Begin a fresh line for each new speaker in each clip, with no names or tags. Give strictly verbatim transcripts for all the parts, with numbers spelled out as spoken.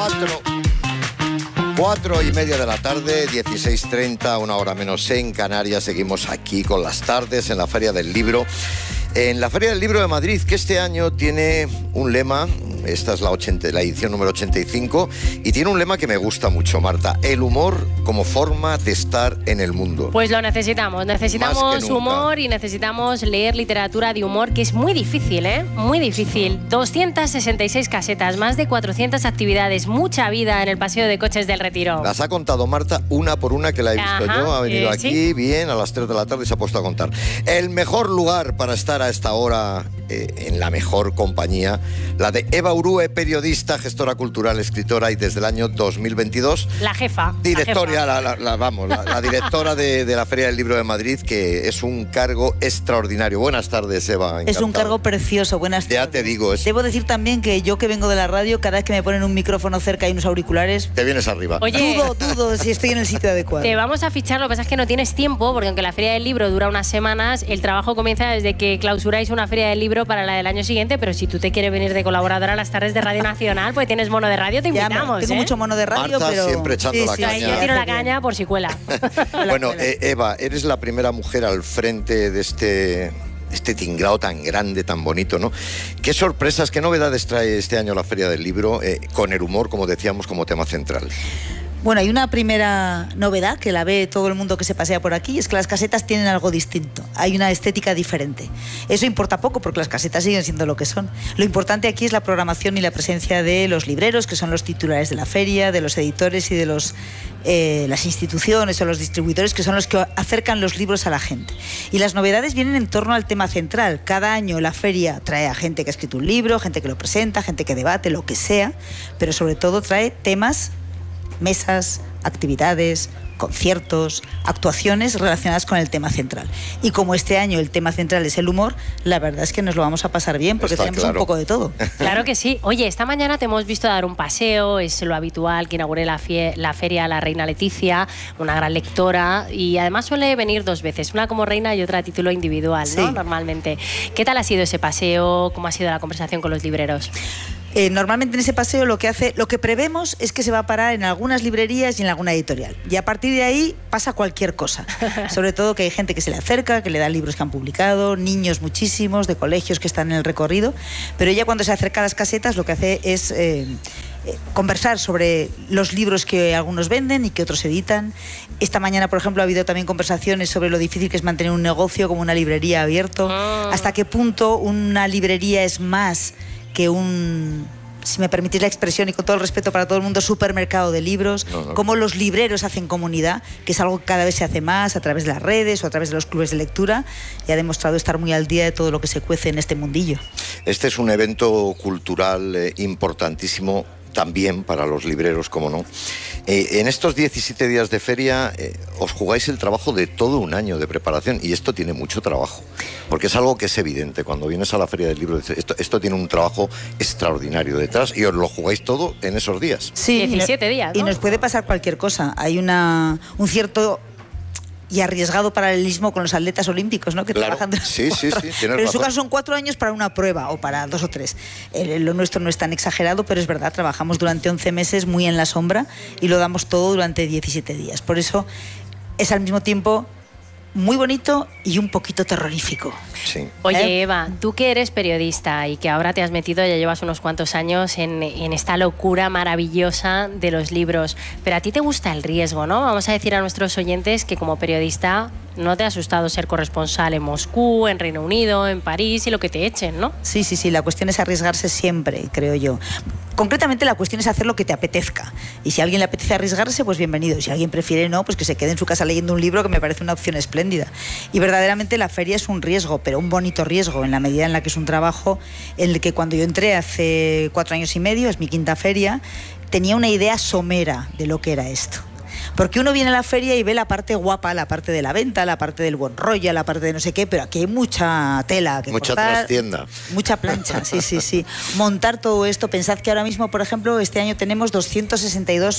Cuatro. Cuatro y media de la tarde, dieciséis treinta, una hora menos en Canarias. Seguimos aquí con las tardes en la Feria del Libro. En la Feria del Libro de Madrid, que este año tiene un lema, esta es la, ochenta, la edición número ochenta y cinco, y tiene un lema que me gusta mucho, Marta: el humor como forma de estar en el mundo.
Pues lo necesitamos, necesitamos humor y necesitamos leer literatura de humor, que es muy difícil, ¿eh? Muy difícil. doscientas sesenta y seis casetas, más de cuatrocientas actividades, mucha vida en el Paseo de Coches del Retiro.
Las ha contado Marta una por una, que la he visto. Ajá, yo, ha venido eh, aquí, ¿sí? Bien, a las tres de la tarde se ha puesto a contar. El mejor lugar para estar a esta hora eh, en la mejor compañía, la de Eva Urue, periodista, gestora cultural, escritora y desde el año dos mil veintidós...
La jefa.
Directora,
la, jefa.
La, la, la, vamos, la, la directora de, de la Feria del Libro de Madrid, que es un cargo extraordinario. Buenas tardes, Eva. Encantado.
Es un cargo precioso, buenas tardes.
Ya te digo. Es...
Debo decir también que yo, que vengo de la radio, cada vez que me ponen un micrófono cerca y unos auriculares...
Te vienes arriba.
Oye,
dudo, dudo si estoy en el sitio adecuado.
Te vamos a fichar, lo que pasa es que no tienes tiempo, porque aunque la Feria del Libro dura unas semanas, el trabajo comienza desde que clausuráis una Feria del Libro para la del año siguiente, pero si tú te quieres venir de colaboradora a las tardes de Radio Nacional, pues tienes mono de radio, te invitamos.
Ya, tengo
¿eh?
mucho mono de radio,
Marta,
pero...
siempre echando
sí,
la
sí,
caña.
Yo tiro la caña por si cuela.
Bueno, eh, Eva, eres la primera mujer al frente de este... este tinglao tan grande, tan bonito, ¿no? ¿Qué sorpresas, qué novedades trae este año la Feria del Libro, eh, con el humor, como decíamos, como tema central?
Bueno, hay una primera novedad que la ve todo el mundo que se pasea por aquí, es que las casetas tienen algo distinto, hay una estética diferente. Eso importa poco porque las casetas siguen siendo lo que son. Lo importante aquí es la programación y la presencia de los libreros, que son los titulares de la feria, de los editores y de los, eh, las instituciones o los distribuidores, que son los que acercan los libros a la gente. Y las novedades vienen en torno al tema central. Cada año la feria trae a gente que ha escrito un libro, gente que lo presenta, gente que debate, lo que sea, pero sobre todo trae temas, mesas, actividades, conciertos, actuaciones relacionadas con el tema central. Y como este año el tema central es el humor, la verdad es que nos lo vamos a pasar bien, porque
Está
tenemos
claro.
un poco de todo.
Claro que sí. Oye, esta mañana te hemos visto dar un paseo, es lo habitual, que inaugure la, fie- la feria la reina Leticia, una gran lectora, y además suele venir dos veces, una como reina y otra a título individual, ¿no?
Sí.
Normalmente. ¿Qué tal ha sido ese paseo? ¿Cómo ha sido la conversación con los libreros?
Eh, normalmente en ese paseo lo que hace, lo que prevemos es que se va a parar en algunas librerías y en alguna editorial. Y a partir de ahí pasa cualquier cosa. Sobre todo que hay gente que se le acerca, que le da libros que han publicado, niños muchísimos, de colegios que están en el recorrido. Pero ella, cuando se acerca a las casetas, lo que hace es eh, eh, conversar sobre los libros que algunos venden y que otros editan. Esta mañana, por ejemplo, ha habido también conversaciones sobre lo difícil que es mantener un negocio como una librería abierto.
Oh.
Hasta qué punto una librería es más que un, si me permitís la expresión y con todo el respeto para todo el mundo, supermercado de libros,
no, no.
cómo los libreros hacen comunidad, que es algo que cada vez se hace más a través de las redes o a través de los clubes de lectura, y ha demostrado estar muy al día de todo lo que se cuece en este mundillo.
Este es un evento cultural eh, importantísimo también para los libreros, como no. Eh, en estos diecisiete días de feria eh, os jugáis el trabajo de todo un año de preparación, y esto tiene mucho trabajo, porque es algo que es evidente. Cuando vienes a la Feria del Libro, esto, esto tiene un trabajo extraordinario detrás, y os lo jugáis todo en esos días.
Sí,
diecisiete
y no,
días, ¿no?
Y nos puede pasar cualquier cosa. Hay una, un cierto y arriesgado paralelismo con los atletas olímpicos, ¿no? Que
Claro.
trabajan de
Sí, sí, sí, tienes
pero en su
razón.
caso son cuatro años para una prueba o para dos o tres. Eh, lo nuestro no es tan exagerado, pero es verdad, trabajamos durante once meses muy en la sombra y lo damos todo durante diecisiete días. Por eso es al mismo tiempo muy bonito y un poquito terrorífico.
Sí.
Oye,
¿Eh?
Eva, tú que eres periodista y que ahora te has metido, ya llevas unos cuantos años en, en esta locura maravillosa de los libros, pero a ti te gusta el riesgo, ¿no? Vamos a decir a nuestros oyentes que como periodista no te ha asustado ser corresponsal en Moscú, en Reino Unido, en París y lo que te echen, ¿no?
Sí, sí, sí, la cuestión es arriesgarse siempre, creo yo. Concretamente la cuestión es hacer lo que te apetezca. Y si a alguien le apetece arriesgarse, pues bienvenido. Y si alguien prefiere no, pues que se quede en su casa leyendo un libro, que me parece una opción espléndida. Y verdaderamente la feria es un riesgo, pero un bonito riesgo, en la medida en la que es un trabajo en el que cuando yo entré hace cuatro años y medio, es mi quinta feria, tenía una idea somera de lo que era esto. Porque uno viene a la feria y ve la parte guapa, la parte de la venta, la parte del buen rollo, la parte de no sé qué, pero aquí hay mucha tela que
Mucha
cortar,
trastienda.
mucha plancha, sí, sí, sí. Montar todo esto, pensad que ahora mismo, por ejemplo, este año tenemos doscientos sesenta y dos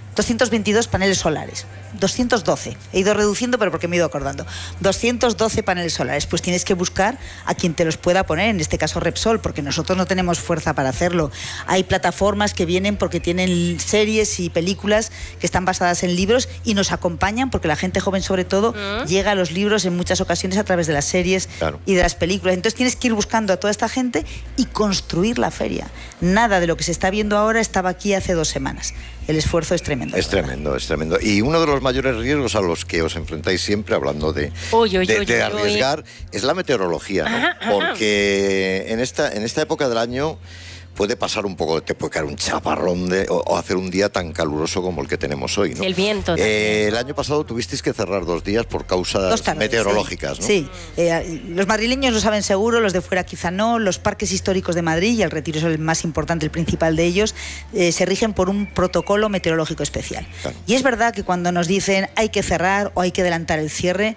doscientos veintidós paneles solares. doscientos doce. He ido reduciendo, pero porque me he ido acordando. doscientos doce paneles solares. Pues tienes que buscar a quien te los pueda poner, en este caso Repsol, porque nosotros no tenemos fuerza para hacerlo. Hay plataformas que vienen porque tienen series y películas que están basadas en libros y nos acompañan, porque la gente joven, sobre todo, ¿Mm? llega a los libros en muchas ocasiones a través de las series claro. y de las películas. Entonces tienes que ir buscando a toda esta gente y construir la feria. Nada de lo que se está viendo ahora estaba aquí hace dos semanas. El esfuerzo es tremendo.
Es tremendo, es tremendo. Y uno de los mayores riesgos a los que os enfrentáis siempre, hablando de,
uy, uy,
de,
uy,
de
uy,
arriesgar,
uy.
es la meteorología, ¿no? Ajá, ajá. Porque en esta, en esta época del año puede pasar un poco, te puede caer un chaparrón de, o, o hacer un día tan caluroso como el que tenemos hoy, ¿no?
El viento.
Eh, el año pasado tuvisteis que cerrar dos días por causas tardes, meteorológicas,
sí.
¿no?
Sí, eh, los madrileños lo saben seguro, los de fuera quizá no. Los parques históricos de Madrid, y el Retiro es el más importante, el principal de ellos, eh, se rigen por un protocolo meteorológico especial. Claro. Y es verdad que cuando nos dicen hay que cerrar o hay que adelantar el cierre,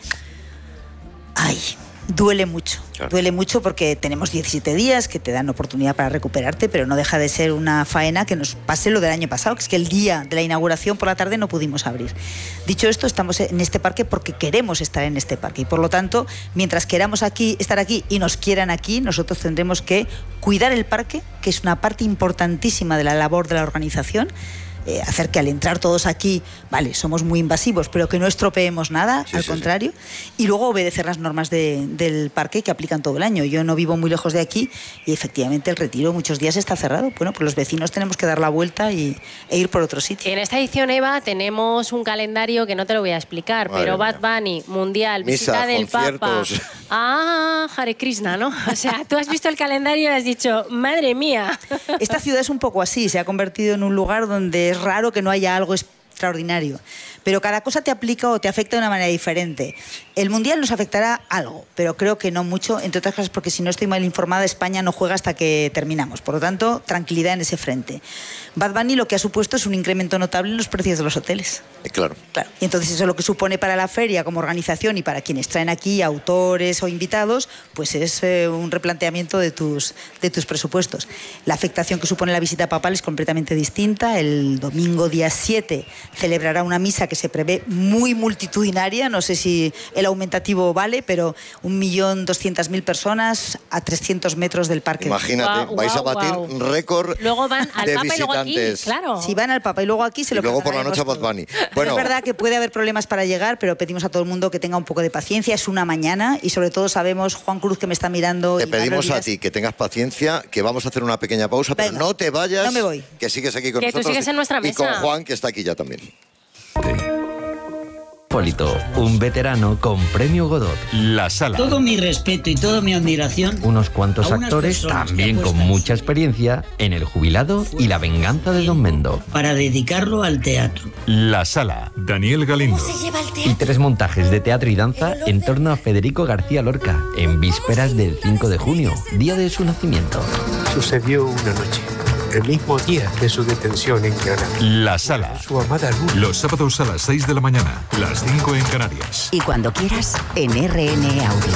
¡ay! Duele mucho, claro. duele mucho porque tenemos diecisiete días que te dan oportunidad para recuperarte, pero no deja de ser una faena que nos pase lo del año pasado, que es que el día de la inauguración por la tarde no pudimos abrir. Dicho esto, estamos en este parque porque queremos estar en este parque y por lo tanto, mientras queramos aquí, estar aquí y nos quieran aquí, nosotros tendremos que cuidar el parque, que es una parte importantísima de la labor de la organización. Eh, hacer que al entrar todos aquí, vale, somos muy invasivos, pero que no estropeemos nada, sí, al sí, contrario, sí. y luego obedecer las normas de, del parque que aplican todo el año. Yo no vivo muy lejos de aquí y efectivamente el Retiro muchos días está cerrado. Bueno, pues los vecinos tenemos que dar la vuelta y, e ir por otro sitio.
En esta edición, Eva, tenemos un calendario que no te lo voy a explicar, Madre pero mía. Bad Bunny, Mundial,
Misa,
visita del
conciertos.
Papa. Ah, Hare Krishna, ¿no? O sea, tú has visto el calendario y has dicho, madre mía.
Esta ciudad es un poco así, se ha convertido en un lugar donde es raro que no haya algo extraordinario, pero cada cosa te aplica o te afecta de una manera diferente. El Mundial nos afectará algo, pero creo que no mucho, entre otras cosas porque si no estoy mal informada, España no juega hasta que terminamos, por lo tanto, tranquilidad en ese frente. Bad Bunny lo que ha supuesto es un incremento notable en los precios de los hoteles.
Claro.
Claro. Y entonces eso lo que supone para la feria como organización y para quienes traen aquí autores o invitados, pues es eh, un replanteamiento de tus, de tus presupuestos. La afectación que supone la visita papal es completamente distinta. El domingo día siete celebrará una misa que se prevé muy multitudinaria, no sé si el aumentativo vale, pero un millón doscientas mil personas a trescientos metros del parque.
Imagínate,
wow,
vais
wow,
a batir
wow.
récord
luego van al
de
Papa
visitantes.
Y luego aquí, claro.
Si van al Papa y luego aquí se
y
lo
luego por la noche a Bad Bunny.
Bueno, es verdad que puede haber problemas para llegar, pero pedimos a todo el mundo que tenga un poco de paciencia. Es una mañana y sobre todo sabemos, Juan Cruz que me está mirando.
Te
y
pedimos
Díaz,
a ti que tengas paciencia, que vamos a hacer una pequeña pausa,
Venga,
pero no te vayas.
No me voy.
Que sigues aquí con
que
nosotros.
Tú sigues en nuestra mesa.
Y con Juan, que está aquí ya también.
Hipólito, un veterano con premio Godot.
La Sala.
Todo mi respeto y toda mi admiración.
Unos cuantos actores, también con mucha experiencia, en El Jubilado y La Venganza de Don Mendo.
Para dedicarlo al teatro.
La Sala. Daniel Galindo.
¿Cómo se lleva el teatro?
Y tres montajes de teatro y danza en torno a Federico García Lorca, en vísperas del cinco de junio, día de su nacimiento.
Sucedió una noche, el mismo día de su detención en Granada.
La Sala.
Su amada Luna.
Los sábados a las seis de la mañana, las cinco en Canarias.
Y cuando quieras, en R N Audio.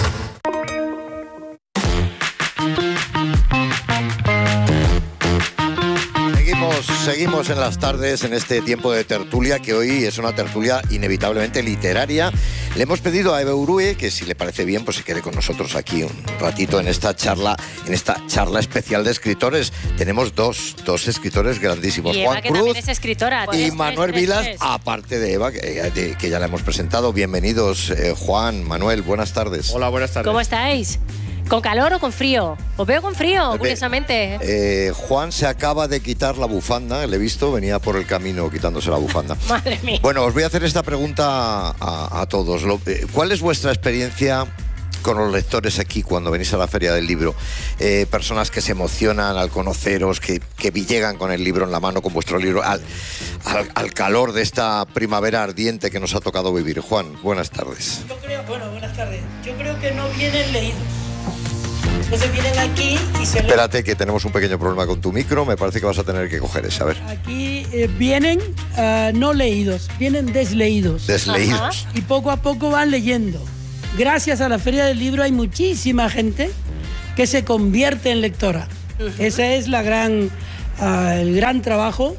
Seguimos, seguimos en las tardes, en este tiempo de tertulia, que hoy es una tertulia inevitablemente literaria. Le hemos pedido a Eva Urue que, si le parece bien, pues se quede con nosotros aquí un ratito en esta charla, en esta charla especial de escritores. Tenemos dos, dos escritores grandísimos,
y Eva,
Juan
que
Cruz
también es escritora.
y
Tres,
Manuel
tres,
Vilas,
tres.
aparte de Eva, que, de, que ya la hemos presentado. Bienvenidos, eh, Juan, Manuel, buenas tardes.
Hola, buenas tardes.
¿Cómo estáis? ¿Con calor o con frío? Os veo con frío,
Ve,
curiosamente.
Eh, Juan se acaba de quitar la bufanda, le he visto, venía por el camino quitándose la bufanda.
Madre mía.
Bueno, os voy a hacer esta pregunta a, a todos. Lo, eh, ¿Cuál es vuestra experiencia con los lectores aquí cuando venís a la Feria del Libro? Eh, personas que se emocionan al conoceros, que, que llegan con el libro en la mano, con vuestro libro, al, al, al calor de esta primavera ardiente que nos ha tocado vivir. Juan, buenas tardes.
Yo creo, bueno, buenas tardes. Yo creo que no vienen leídos. Entonces vienen aquí y se...
Espérate, que tenemos un pequeño problema con tu micro. Me parece que vas a tener que coger ese. A ver.
Aquí eh, vienen uh, no leídos, vienen desleídos.
Desleídos.
Ajá.
Y poco a poco van leyendo. Gracias a la Feria del Libro hay muchísima gente que se convierte en lectora. Uh-huh. Ese es la gran, uh, el gran trabajo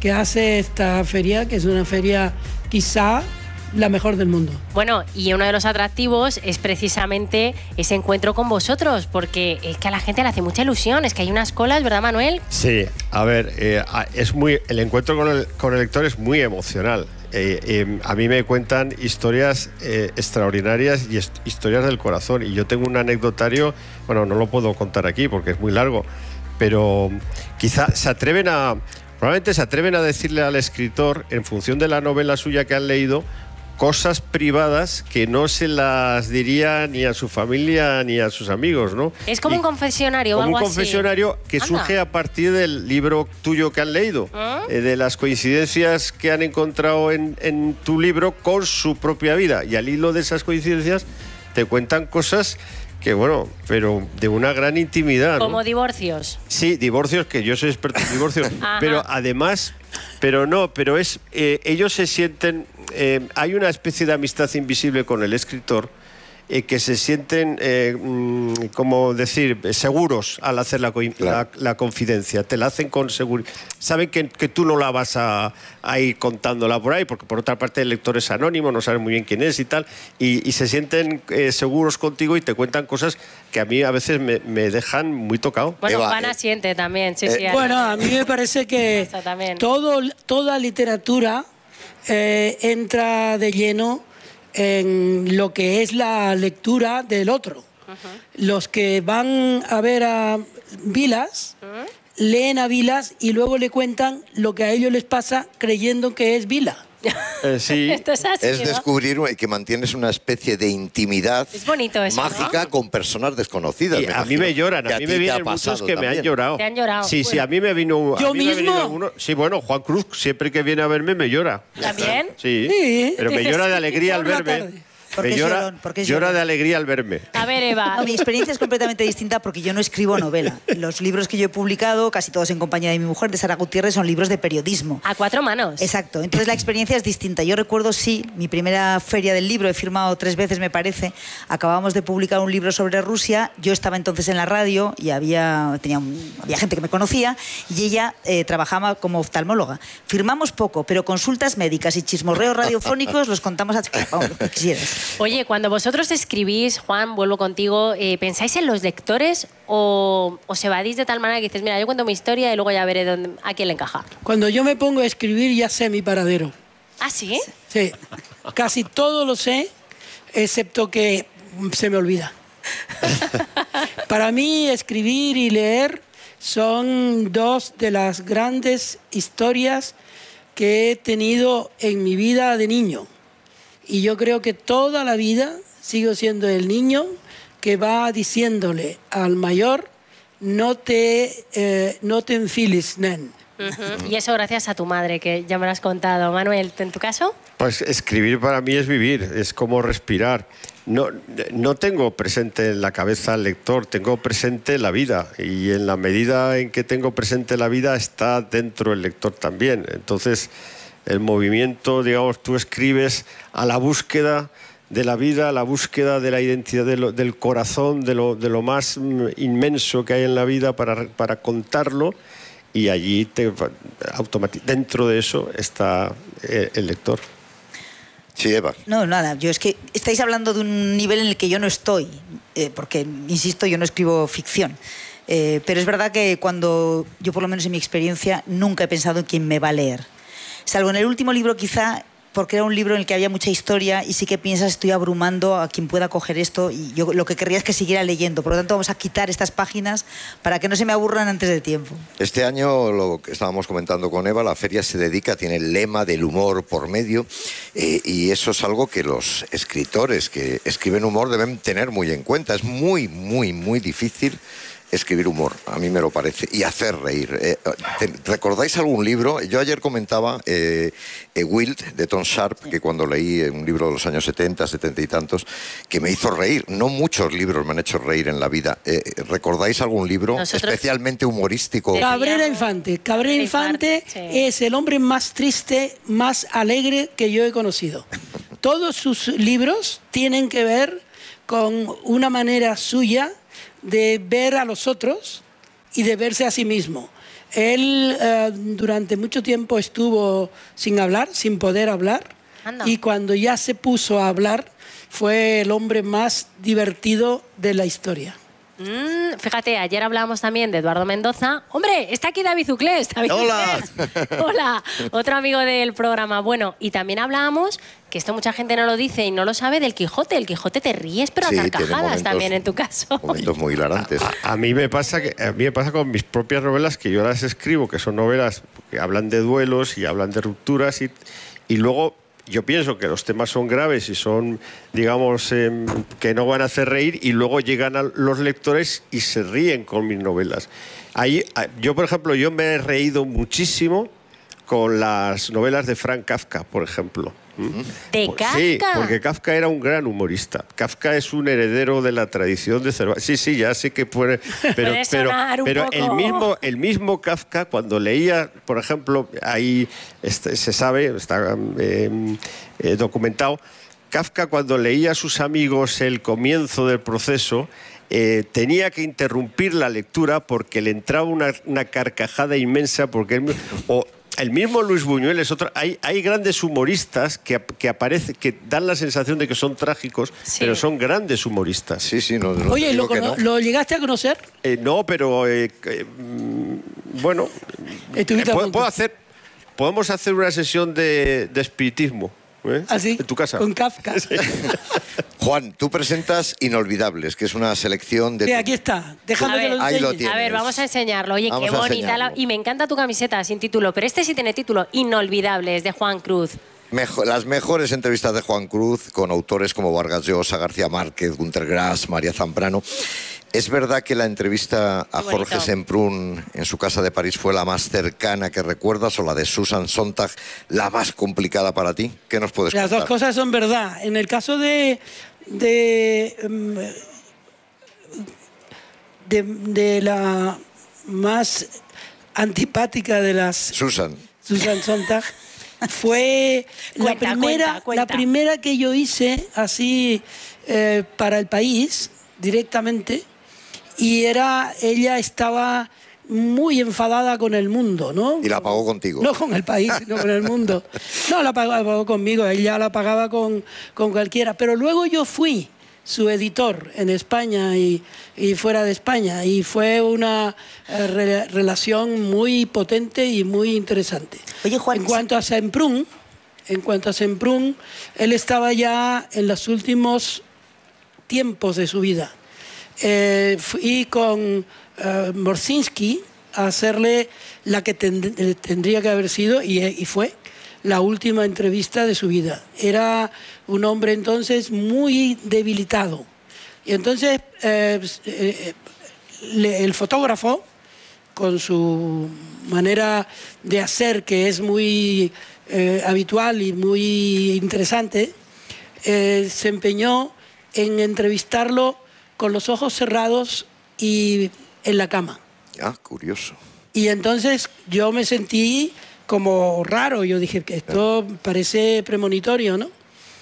que hace esta feria, que es una feria quizá la mejor del mundo.
Bueno, y uno de los atractivos es precisamente ese encuentro con vosotros, porque es que a la gente le hace mucha ilusión, es que hay unas colas, ¿verdad, Manuel?
Sí, a ver, eh, es muy, el encuentro con el, con el lector es muy emocional. Eh, eh, a mí me cuentan historias eh, extraordinarias y est- historias del corazón, y yo tengo un anecdotario, bueno, no lo puedo contar aquí porque es muy largo, pero quizá se atreven a, probablemente se atreven a decirle al escritor, en función de la novela suya que han leído, cosas privadas que no se las diría ni a su familia ni a sus amigos, ¿no?
Es como
Y
un confesionario o
como
algo
un
así.
confesionario que
Anda.
surge a partir del libro tuyo que han leído,
¿Ah?
eh, de las coincidencias que han encontrado en, en tu libro con su propia vida, y al hilo de esas coincidencias te cuentan cosas que, bueno, pero de una gran intimidad, ¿no?
Como divorcios.
Sí, divorcios, que yo soy experto en divorcios,
Ajá.
pero además, pero no, pero es, eh, ellos se sienten, eh, hay una especie de amistad invisible con el escritor, eh, que se sienten, eh, mm, como decir, seguros al hacer la, co-
Claro.
la, la confidencia, te la hacen con seguridad. Saben que, que tú no la vas a, a ir contándola por ahí, porque por otra parte el lector es anónimo, no saben muy bien quién es y tal, y, y se sienten eh, seguros contigo y te cuentan cosas que a mí a veces me, me dejan muy tocado.
Bueno,
Eva,
Juan
eh,
asiente también, sí,
eh,
sí.
Bueno, a mí me parece que
Eso también.
todo, toda literatura eh, entra de lleno en lo que es la lectura del otro. Los que van a ver a Vilas, leen a Vilas y luego le cuentan lo que a ellos les pasa creyendo que es Vila.
Eh, sí.
Esto es así,
Es
¿no?
descubrir que mantienes una especie de intimidad
Es bonito eso, ¿no?
mágica con personas desconocidas.
Y
me
a mí
imagino.
me lloran,
Que
a mí
ti
me
te ha
vienen muchos
pasado
que me
también.
han llorado.
Te han llorado.
Sí, sí, a mí me vino... a
¿Yo
mí me ha
mismo?
venido uno- sí, bueno, Juan Cruz, siempre que viene a verme, me llora.
¿También?
Sí,
Sí.
pero me
Dices,
llora de alegría al
por la
verme.
tarde.
Porque
Me
es
llora,
llorón, porque es
llora
llorón.
de alegría al verme.
A ver, Eva.
No, mi experiencia es completamente distinta porque yo no escribo novela. Los libros que yo he publicado, casi todos en compañía de mi mujer, de Sara Gutiérrez, son libros de periodismo.
A cuatro manos.
Exacto, entonces la experiencia es distinta. Yo recuerdo, sí, mi primera feria del libro, he firmado tres veces, me parece. Acabábamos de publicar un libro sobre Rusia. Yo estaba entonces en la radio y había, tenía un- había gente que me conocía y ella eh, trabajaba como oftalmóloga. Firmamos poco, pero consultas médicas y chismorreos radiofónicos los contamos a... Vamos, lo que quisieras.
Oye, cuando vosotros escribís, Juan, vuelvo contigo, eh, ¿pensáis en los lectores o os evadís de tal manera que dices, mira, yo cuento mi historia y luego ya veré dónde, a quién le encaja?
Cuando yo me pongo a escribir ya sé mi paradero.
¿Ah, sí?
Sí, casi todo lo sé, excepto que se me olvida. Para mí, escribir y leer son dos de las grandes historias que he tenido en mi vida de niño. Y yo creo que toda la vida sigo siendo el niño que va diciéndole al mayor, no te, eh, no te enfiles, nen.
Ujú. Y eso gracias a tu madre, que ya me lo has contado. Manuel, ¿en tu caso?
Pues escribir para mí es vivir, es como respirar. No, no tengo presente en la cabeza al lector, tengo presente la vida, y en la medida en que tengo presente la vida está dentro el lector también. Entonces, el movimiento, digamos, tú escribes a la búsqueda de la vida, a la búsqueda de la identidad de lo- del corazón, de lo, de lo más mm, inmenso que hay en la vida para, para contarlo, y allí te, automati- dentro de eso está eh, el lector.
Sí, Eva.
No, nada, yo es que estáis hablando de un nivel en el que yo no estoy, eh, porque, insisto, yo no escribo ficción. Eh, pero es verdad que cuando, yo por lo menos en mi experiencia, nunca he pensado en quién me va a leer. Salvo en el último libro quizá, porque era un libro en el que había mucha historia y sí que piensas, estoy abrumando a quien pueda coger esto, y yo lo que querría es que siguiera leyendo. Por lo tanto, vamos a quitar estas páginas para que no se me aburran antes de tiempo.
Este año, lo que estábamos comentando con Eva, la feria se dedica, tiene el lema del humor por medio, eh, y eso es algo que los escritores que escriben humor deben tener muy en cuenta. Es muy, muy, muy difícil escribir humor, a mí me lo parece, y hacer reír. Eh, te- ¿Recordáis algún libro? Yo ayer comentaba eh, eh, Wild, de Tom Sharp, que cuando leí un libro de los años setenta, setenta y tantos, que me hizo reír. No muchos libros me han hecho reír en la vida. Eh, ¿Recordáis algún libro
Nosotros-
especialmente humorístico?
Cabrera Infante. Cabrera Infante
Sí.
es el hombre más triste, más alegre que yo he conocido. Todos sus libros tienen que ver con una manera suya de ver a los otros y de verse a sí mismo. Él eh, durante mucho tiempo estuvo sin hablar, sin poder hablar.
Anda.
Y cuando ya se puso a hablar, fue el hombre más divertido de la historia.
Mm, fíjate, ayer hablábamos también de Eduardo Mendoza. ¡Hombre! Está aquí David Uclés. David
¡Hola!
Uclés. Hola, otro amigo del programa. Bueno, y también hablábamos, que esto mucha gente no lo dice y no lo sabe, del Quijote. El Quijote te ríes, pero
Sí,
a
tiene
carcajadas
momentos-
también en tu caso.
Momentos muy hilarantes.
A, a mí me pasa que a mí me pasa con mis propias novelas, que yo las escribo, que son novelas que hablan de duelos y hablan de rupturas, y, y luego yo pienso que los temas son graves y son, digamos, eh, que no van a hacer reír, y luego llegan a los lectores y se ríen con mis novelas. Ahí, yo, por ejemplo, yo me he reído muchísimo con las novelas de Franz Kafka, por ejemplo.
¿De
Por-
Kafka?
Sí, porque Kafka era un gran humorista. Kafka es un heredero de la tradición de Cervantes. Sí, sí, ya sé que puede... Pero,
Puede
pero,
sonar un
pero
poco.
el, mismo, el mismo Kafka, cuando leía, por ejemplo, ahí este, se sabe, está eh, eh, documentado, Kafka cuando leía a sus amigos el comienzo del proceso, eh, tenía que interrumpir la lectura porque le entraba una, una carcajada inmensa, porque él... O, el mismo Luis Buñuel es otro. Hay, hay grandes humoristas que, que aparecen, que dan la sensación de que son trágicos,
Sí.
pero son grandes humoristas.
Sí, sí, no, no
Oye,
te
¿lo,
digo que
cono-
no.
¿lo llegaste a conocer?
Eh, no, pero eh, eh, mm, bueno,
Estuviste
eh,
a
puedo,
punto.
puedo hacer, podemos hacer una sesión de, de espiritismo. ¿eh?
Así,
En tu casa.
con Kafka. Sí,
Juan, tú presentas Inolvidables, que es una selección de... tu-
aquí está. Déjame
A
que
ver,
lo
ahí lo
enseñe.
tienes.
A ver, vamos a enseñarlo. Oye,
Vamos
qué
a
bonita.
enseñarlo.
la- Y me encanta tu camiseta sin título, pero este sí tiene título, Inolvidables, de Juan Cruz.
Mejo- las mejores entrevistas de Juan Cruz con autores como Vargas Llosa, García Márquez, Günter Grass, María Zambrano. ¿Es verdad que la entrevista a
Qué bonito.
Jorge Semprún en su casa de París fue la más cercana que recuerdas, o la de Susan Sontag la más complicada para ti? ¿Qué nos puedes
Las
contar?
dos cosas son verdad. En el caso de de, em, de, de la más antipática de las
Susan.
Susan Sontag, fue la,
Cuenta,
primera,
cuenta, cuenta.
la primera que yo hice así eh, para el país, directamente, y era, ella estaba muy enfadada con el mundo, ¿no?
Y la pagó contigo.
No con el país, sino con el mundo. No, la pagó, la pagó conmigo, ella la pagaba con, con cualquiera. Pero luego yo fui su editor en España y, y fuera de España, y fue una eh, re- relación muy potente y muy interesante.
Oye, Juan,
en cuanto a Semprún, en cuanto a Semprún, él estaba ya en los últimos tiempos de su vida. Eh, fui con eh, Morsinski a hacerle la que tend- eh, tendría que haber sido, y, y fue la última entrevista de su vida. Era un hombre entonces muy debilitado. Y entonces eh, eh, le- el fotógrafo, con su manera de hacer, que es muy eh, habitual y muy interesante, eh, se empeñó en entrevistarlo con los ojos cerrados y en la cama.
Ah, curioso.
Y entonces yo me sentí como raro, yo dije que esto parece premonitorio, ¿no?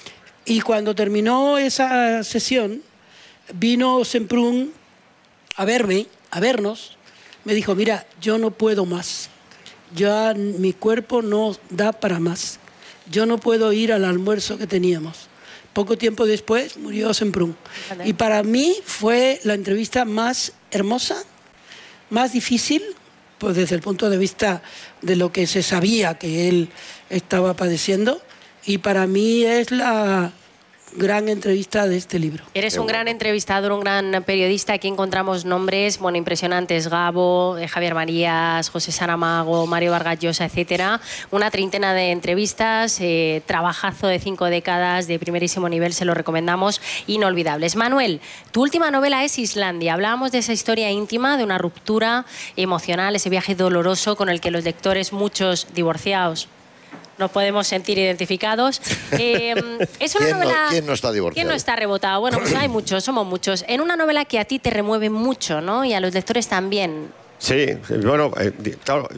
Y cuando terminó esa sesión, vino Semprún a verme, a vernos, me dijo, mira, yo no puedo más, ya mi cuerpo no da para más, yo no puedo ir al almuerzo que teníamos. Poco tiempo después murió Semprún.
Fíjate.
Y para mí fue la entrevista más hermosa, más difícil, pues desde el punto de vista de lo que se sabía que él estaba padeciendo, y para mí es la gran entrevista de este libro.
Eres
Qué
un gran
bueno.
entrevistador, un gran periodista. Aquí encontramos nombres, bueno, impresionantes. Gabo, eh, Javier Marías, José Saramago, Mario Vargas Llosa, etcétera. Una treintena de entrevistas, eh, trabajazo de cinco décadas de primerísimo nivel, se lo recomendamos, inolvidables. Manuel, tu última novela es Islandia. Hablábamos de esa historia íntima, de una ruptura emocional, ese viaje doloroso con el que los lectores, muchos divorciados, nos podemos sentir identificados. Eh, es una
¿Quién no-
novela...
quién no está divorciado?
¿Quién no está rebotado? Bueno, pues hay muchos, somos muchos. En una novela que a ti te remueve mucho, ¿no? Y a los lectores también.
Sí, bueno, eh, di- claro,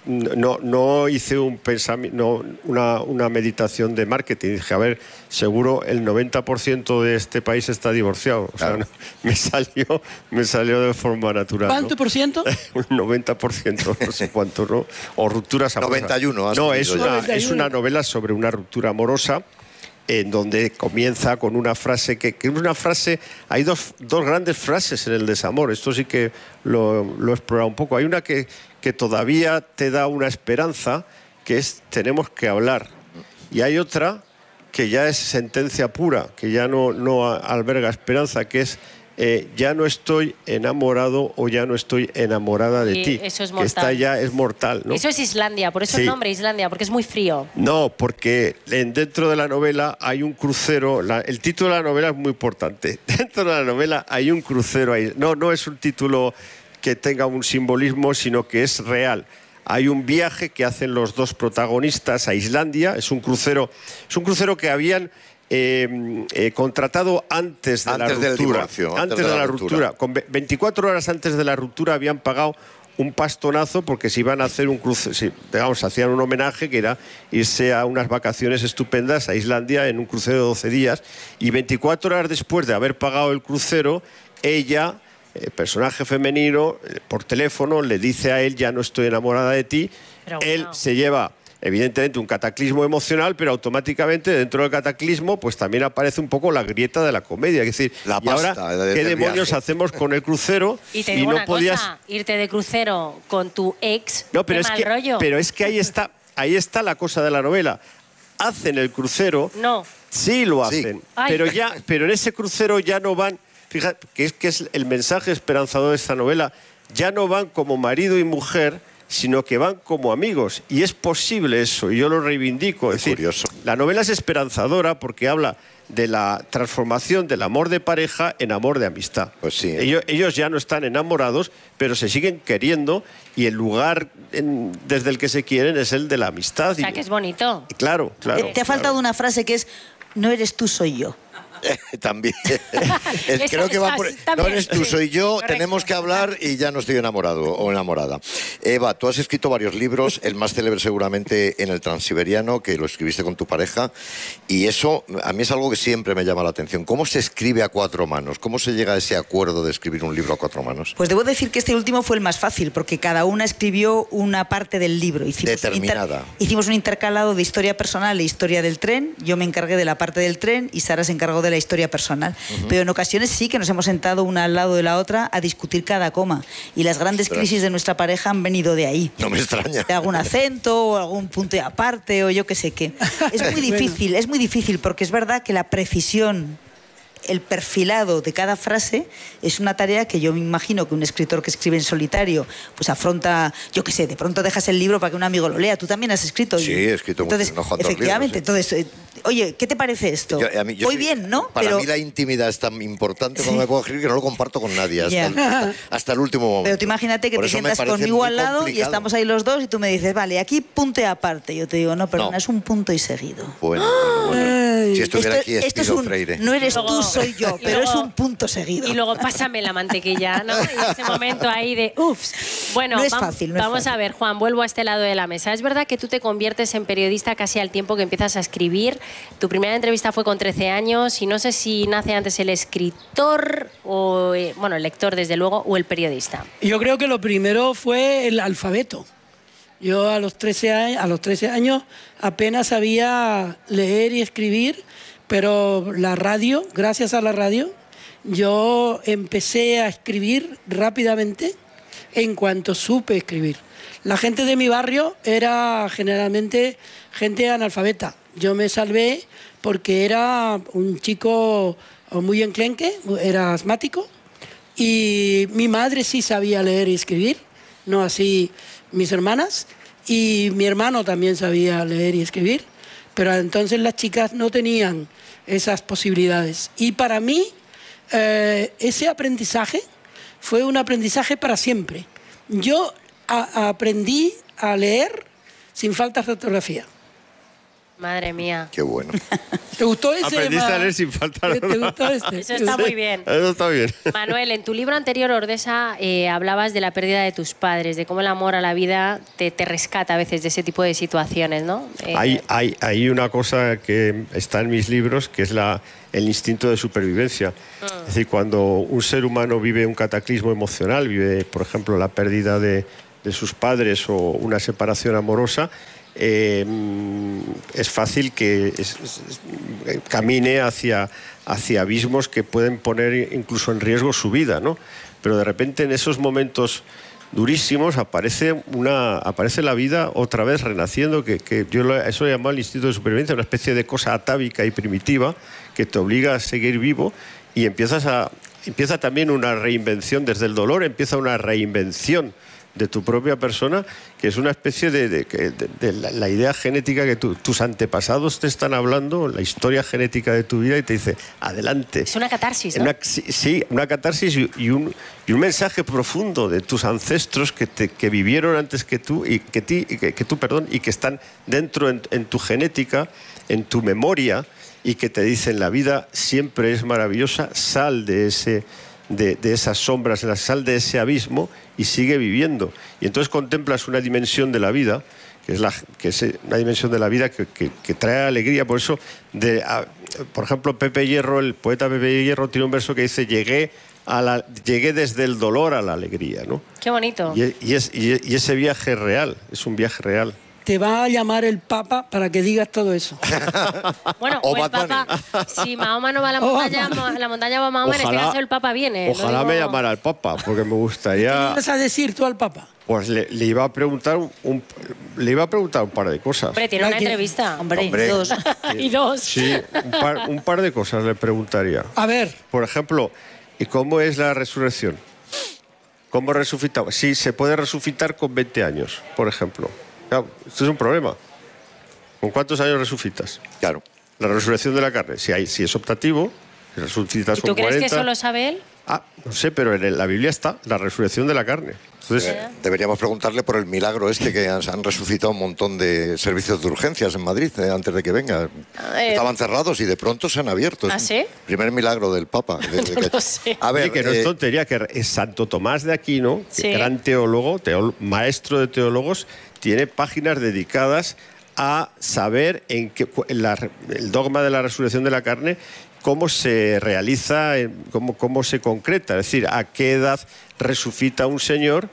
no, no hice un pensamiento, no, una, una meditación de marketing. Dije, a ver, seguro el noventa por ciento de este país está divorciado. O sea,
Claro.
no, me salió, me salió de forma natural.
¿Cuánto
¿no?
por ciento?
Un noventa por ciento, no sé cuánto, ¿no? O rupturas amorosas.
noventa y uno has
No,
tenido
es
ya.
una,
noventa y
es
uno.
una novela sobre una ruptura amorosa, en donde comienza con una frase que, que es una frase, hay dos, dos grandes frases en el desamor, esto sí que lo, lo he explorado un poco. Hay una que, que todavía te da una esperanza, que es tenemos que hablar, y hay otra que ya es sentencia pura, que ya no, no alberga esperanza, que es eh, ya no estoy enamorado o ya no estoy enamorada de
Y
ti.
eso es
que esta
mortal.
ya es mortal, ¿no?
Eso es Islandia, por eso
Sí.
el nombre Islandia, porque es muy frío.
No, porque en- dentro de la novela hay un crucero. La- el título de la novela es muy importante. Dentro de la novela hay un crucero ahí. No, no es un título que tenga un simbolismo, sino que es real. Hay un viaje que hacen los dos protagonistas a Islandia. Es un crucero, es un crucero que habían eh, eh, contratado antes de
Antes
la
del
ruptura.
divorcio,
antes, de, la ruptura. Con ve- veinticuatro horas antes de la ruptura habían pagado un pastonazo porque se iban a hacer un cruce, sí, digamos, hacían un homenaje que era irse a unas vacaciones estupendas a Islandia en un crucero de doce días, y veinticuatro horas después de haber pagado el crucero, ella, eh, personaje femenino, eh, por teléfono le dice a él, ya no estoy enamorada de ti.
Pero
Él
bueno.
se lleva evidentemente un cataclismo emocional, pero automáticamente dentro del cataclismo pues también aparece un poco la grieta de la comedia, es decir,
La
¿y
pasta
ahora
de-
qué
del
demonios
viaje.
hacemos con el crucero?
Y te digo
no
una
podías
cosa, irte de crucero con tu ex,
no, pero
qué
es
mal
que,
rollo.
pero es que ahí está, ahí está la cosa de la novela. Hacen el crucero,
No.
sí lo
Sí.
hacen,
Ay.
pero ya, pero en ese crucero ya no van. Fíjate que es que es el mensaje esperanzador de esta novela. Ya no van como marido y mujer, sino que van como amigos. Y es posible eso, y yo lo reivindico. Es decir,
curioso.
la novela es esperanzadora porque habla de la transformación del amor de pareja en amor de amistad.
Pues sí.
Ellos, ellos ya no están enamorados, pero se siguen queriendo, y el lugar en- desde el que se quieren es el de la amistad.
O sea,
Y-
que es bonito.
y claro, claro.
Eh, Te ha faltado una frase que es, no eres tú, soy yo.
También. Es-
Esa-
creo que va
esa
por...
está
No
bien.
eres tú, soy yo.
Correcto.
Tenemos que hablar y ya no estoy enamorado o enamorada. Eva, tú has escrito varios libros, el más célebre seguramente En el Transiberiano, que lo escribiste con tu pareja, y eso a mí es algo que siempre me llama la atención. ¿Cómo se escribe a cuatro manos? ¿Cómo se llega a ese acuerdo de escribir un libro a cuatro manos?
Pues debo decir que este último fue el más fácil, porque cada una escribió una parte del libro. Hicimos un inter-
Determinada.
hicimos un intercalado de historia personal e historia del tren. Yo me encargué de la parte del tren y Sara se encargó de la historia personal. Pero en ocasiones sí que nos hemos sentado una al lado de la otra a discutir cada coma. Y las grandes
Ostras.
crisis de nuestra pareja han venido de ahí.
No me extraña.
De algún acento o algún punto y aparte o yo qué sé qué. Es muy difícil, es muy difícil porque es verdad que la precisión, el perfilado de cada frase es una tarea que yo me imagino que un escritor que escribe en solitario pues afronta, yo qué sé, de pronto dejas el libro para que un amigo lo lea. Tú también has escrito.
Sí, he escrito
Entonces,
unos cuantos
efectivamente,
libros,
entonces, eh, oye, ¿qué te parece esto?
Yo- a mí- yo
Voy
soy-
bien, ¿no?
Para
Pero,
mí la intimidad es tan importante cuando
Sí.
me puedo escribir que no lo comparto con nadie hasta,
Ya.
el, hasta- hasta el último momento.
pero tú imagínate que
Por
te
eso me
sientas
parece
conmigo
muy
al lado y
complicado.
estamos ahí los dos y tú me dices, vale, aquí punto y aparte. Yo te digo, no, perdona,
No.
es un punto y seguido.
Bueno, bueno, bueno. Si estuviera
Esto,
aquí
esto es
Espido
un,
Freire.
no eres
Luego-
tú, soy yo,
y
pero
luego-
es un punto seguido.
Y luego pásame la mantequilla, ¿no? Y ese momento ahí de uffs. Bueno,
No es
vam-
fácil, no es
vamos
fácil.
a ver, Juan, vuelvo a este lado de la mesa. Es verdad que tú te conviertes en periodista casi al tiempo que empiezas a escribir. Tu primera entrevista fue con trece años y no sé si nace antes el escritor o, eh, bueno, el lector desde luego, o el periodista.
Yo creo que lo primero fue el alfabeto. Yo a los trece años, a los trece años apenas sabía leer y escribir, pero la radio, gracias a la radio, yo empecé a escribir rápidamente en cuanto supe escribir. La gente de mi barrio era generalmente gente analfabeta. Yo me salvé porque era un chico muy enclenque, era asmático, y mi madre sí sabía leer y escribir, no así mis hermanas, y mi hermano también sabía leer y escribir, pero entonces las chicas no tenían esas posibilidades. Y para mí, eh, ese aprendizaje fue un aprendizaje para siempre. Yo a- aprendí a leer sin falta de ortografía.
Madre mía.
Qué bueno.
¿Te gustó ese?
Aprendiste
Ma?
a leer sin faltar.
¿Te, te gustó este?
Eso está muy bien.
Eso está bien.
Manuel, en tu libro anterior, Ordesa, eh, hablabas de la pérdida de tus padres, de cómo el amor a la vida te, te rescata a veces de ese tipo de situaciones, ¿no? Eh,
Hay, hay, hay una cosa que está en mis libros, que es la, el instinto de supervivencia.
Mm.
Es decir, cuando un ser humano vive un cataclismo emocional, vive, por ejemplo, la pérdida de, de sus padres o una separación amorosa, eh, es fácil que es, es, es, camine hacia, hacia abismos que pueden poner incluso en riesgo su vida, ¿no? Pero de repente en esos momentos durísimos aparece, una, aparece la vida otra vez renaciendo, que, que yo lo, eso lo he llamado el instinto de supervivencia, una especie de cosa atávica y primitiva que te obliga a seguir vivo y empiezas a, empieza también una reinvención, desde el dolor empieza una reinvención de tu propia persona, que es una especie de, de, de, de la, la idea genética que tu, tus antepasados te están hablando, la historia genética de tu vida, y te dice, adelante.
Es una catarsis, ¿no?
Una, sí, sí, una catarsis y, y, un, y un mensaje profundo de tus ancestros que, te, que vivieron antes que tú, y que, ti, y que, que tú, perdón, y que están dentro en, en tu genética, en tu memoria, y que te dicen, la vida siempre es maravillosa, sal de ese... De, de esas sombras, sal de ese abismo y sigue viviendo. Y entonces contemplas una dimensión de la vida, que es, la, que es una dimensión de la vida que, que, que trae alegría. Por eso, de, a, por ejemplo, Pepe Hierro, el poeta Pepe Hierro, tiene un verso que dice, llegué, a la, llegué desde el dolor a la alegría, ¿no?
Qué bonito.
Y, y, es, y, y ese viaje es real, es un viaje real.
Te va a llamar el Papa para que digas todo eso.
Bueno,
O
o el
Bad Bunny.
Papa, si Mahoma no va a la
O
montaña,
Bad
la montaña va a Mahoma, en este caso el Papa viene.
Ojalá
Lo digo-
me llamara el Papa, porque me
¿Qué
gustaría...
vas a decir tú al Papa?
Pues le, le iba a preguntar un, un- le iba a preguntar un par de cosas.
Hombre, tiene una
¿Quién?
entrevista.
Hombre,
Hombre.
dos.
Y dos.
Sí, un par, un par de cosas le preguntaría.
A ver,
Por ejemplo, ¿y cómo es la resurrección? ¿Cómo resucitamos? Sí, se puede resucitar con veinte años, por ejemplo. Claro, esto es un problema. ¿Con cuántos años resucitas?
Claro.
La resurrección de la carne. Si, hay, si es optativo, si resucitas
¿Y
con
tú crees
cuarenta...
que eso lo sabe él?
Ah, no sé, pero en la Biblia está la resurrección de la carne. Entonces,
Eh, deberíamos preguntarle por el milagro este que han, han resucitado un montón de servicios de urgencias en Madrid eh, antes de que venga.
Eh,
Estaban cerrados y de pronto se han abierto. Es
¿Ah, sí?
un primer milagro del Papa. De- de
No
que-
lo sé.
A ver,
oye, que no
eh,
es tontería, que es Santo Tomás de Aquino, que
Sí.
gran teólogo, teó- maestro de teólogos, tiene páginas dedicadas a saber en qué, cu- en la- el dogma de la resurrección de la carne, cómo se realiza, eh, cómo, cómo se concreta, es decir, a qué edad resucita un señor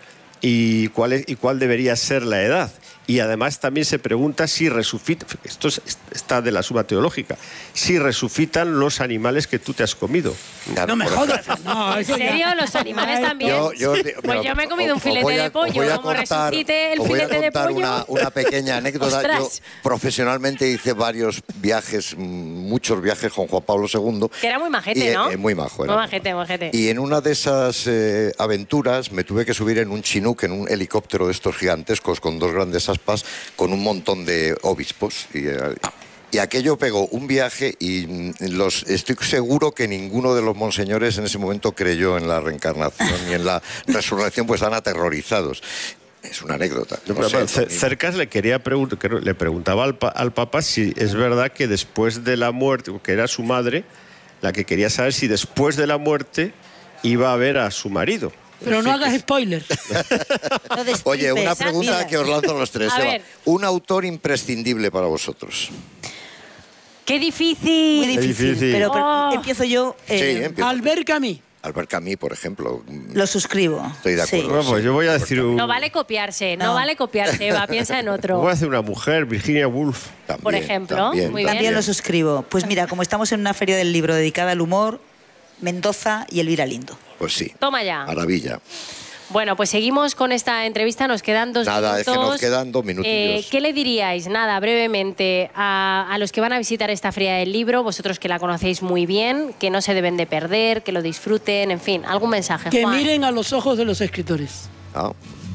y cuál, es, y cuál debería ser la edad. Y además también se pregunta si resucita, esto es- está de la suma teológica, si resucitan los animales que tú te has comido.
claro,
no me
por
jodas.
ejemplo.
No,
¿En
eso ya-
serio? ¿Los animales
Ay,
también?
Yo- yo-
Pues
mira,
yo me he comido un
os- os
filete
voy a-
de pollo.
os voy a
Como
contar-
resucite el
os voy a
filete de
contar
pollo.
Una, una pequeña anécdota. Yo
Ostras.
profesionalmente hice varios viajes, mm, muchos viajes con Juan Pablo segundo.
Que era muy majete,
Y,
¿no?
eh, muy majo. era
Muy
muy
majete,
majo.
majete.
Y en una de esas eh, aventuras me tuve que subir en un Chinook, en un helicóptero de estos gigantescos con dos grandes aspas, con un montón de obispos. Y, eh, y aquello pegó un viaje y mm, los, estoy seguro que ninguno de los monseñores en ese momento creyó en la reencarnación y en la resurrección, pues están aterrorizados. Es una anécdota.
No,
no
pero,
sé,
pero,
Tony.
Ce- Cercas le quería preguntar, que le preguntaba al, pa- al Papa si es verdad que después de la muerte, que era su madre, la que quería saber si después de la muerte iba a ver a su marido.
Pero no hagas spoilers.
No destripes,
Oye, una pregunta
mira.
que os lanzo a los tres.
A
Eva.
ver.
Un autor imprescindible para vosotros.
¡Qué difícil!
Muy difícil.
difícil.
Pero, pero
Oh.
empiezo yo. eh,
Sí, empieza.
Albert Camus.
Albert Camus, por ejemplo.
Lo suscribo.
Estoy de
Sí.
acuerdo.
Bueno, pues yo voy a decir un,
No vale copiarse, no,
No.
vale copiarse, Eva, piensa en otro.
voy a decir una mujer, Virginia Woolf.
También,
por ejemplo,
también,
muy bien.
También lo suscribo. Pues mira, como estamos en una feria del libro dedicada al humor, Mendoza y Elvira Lindo.
Pues sí.
Toma ya.
Maravilla.
Bueno, pues seguimos con esta entrevista, nos quedan dos
Nada, es
minutos.
que nos quedan dos minutillos.
Eh, ¿Qué le diríais, nada, brevemente, a, a los que van a visitar esta feria del libro, vosotros que la conocéis muy bien, que no se deben de perder, que lo disfruten, en fin, algún mensaje,
Que
Juan?
miren a los ojos de los escritores.
Ah,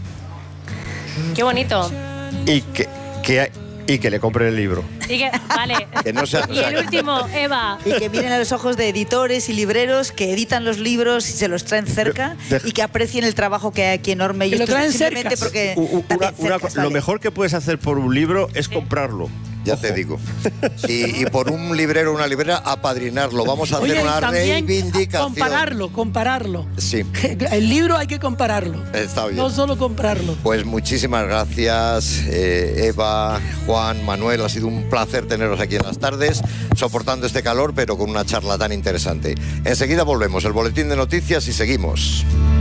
Qué bonito.
Y que, que, y que le compren el libro.
Y que- vale.
Que no sea-
Y el último, Eva.
Y que miren a los ojos de editores y libreros que editan los libros y se los traen cerca
De- de-
y que aprecien el trabajo que hay aquí enorme. Y
Que lo
esto es
traen
simplemente
cercas.
porque
U- u-
también
una- una
cercas,
co- Lo
vale.
mejor que puedes hacer por un libro es comprarlo.
Ya te digo. Y, y por un librero o una librera, apadrinarlo. Vamos a hacer
Oye,
una
también
reivindicación.
Compararlo, compararlo.
Sí.
El libro hay que compararlo.
Está bien.
No solo comprarlo.
Pues muchísimas gracias, eh, Eva, Juan, Manuel. Ha sido un placer teneros aquí en las tardes, soportando este calor, pero con una charla tan interesante. Enseguida volvemos, el boletín de noticias y seguimos.